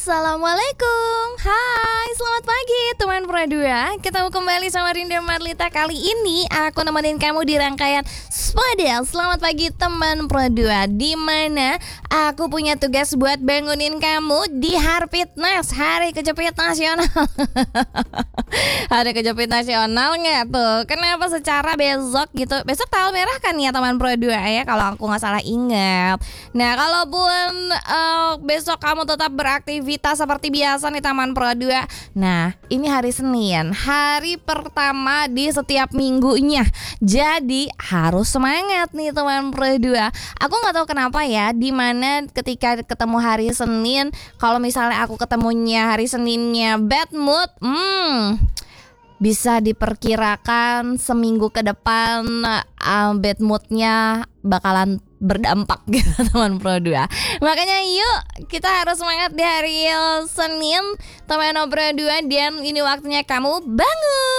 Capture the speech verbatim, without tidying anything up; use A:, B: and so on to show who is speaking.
A: Assalamualaikum. Hai, selamat pagi teman Pro dua. Ketemu kembali sama Rinda Marlita. Kali ini aku nemenin kamu di rangkaian Spadel. Selamat pagi teman Pro dua, di mana aku punya tugas buat bangunin kamu di Harfitnas, Hari Kejepit Nasional. Hari Kejepit Nasional nggak tuh? Kenapa secara besok gitu? Besok tanggal merah kan ya teman Pro dua ya, kalau aku nggak salah ingat. Nah, kalaupun uh, besok kamu tetap beraktivitas seperti biasa nih teman Pro dua. Nah, ini hari Senin, hari pertama di setiap minggunya. Jadi harus semangat nih teman Pro dua. Aku nggak tahu kenapa ya, dimana ketika ketemu hari Senin, kalau misalnya aku ketemunya hari Seninnya bad mood, hmm bisa diperkirakan seminggu ke depan uh, bad moodnya bakalan berdampak gitu teman Pro dua. Makanya yuk kita harus semangat di hari Senin teman Pro dua, dan ini waktunya kamu bangun.